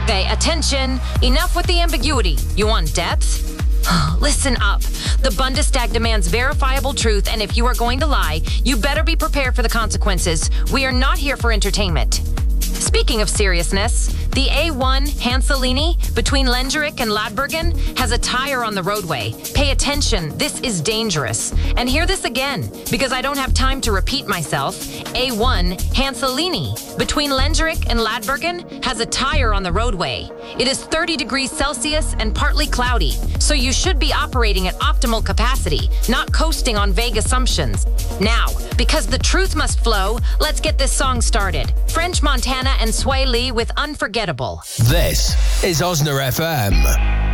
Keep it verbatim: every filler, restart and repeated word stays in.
Okay, attention. Enough with the ambiguity. You want depth? Listen up. The Bundestag demands verifiable truth, and if you are going to lie, you better be prepared for the consequences. We are not here for entertainment. Speaking of seriousness, the A one Hanselini between Lengerich and Ladbergen has a tire on the roadway. Pay attention, this is dangerous. And hear this again, because I don't have time to repeat myself. A one Hanselini between Lengerich and Ladbergen has a tire on the roadway. It is thirty degrees Celsius and partly cloudy, so you should be operating at optimal capacity, not coasting on vague assumptions. Now, because the truth must flow, let's get this song started. French Montana and Sway Lee with Unforgettable. This is Osna F M.